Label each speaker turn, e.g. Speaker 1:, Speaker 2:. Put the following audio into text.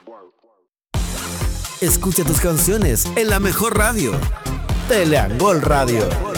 Speaker 1: Escucha tus canciones en la mejor radio, Teleangol Radio.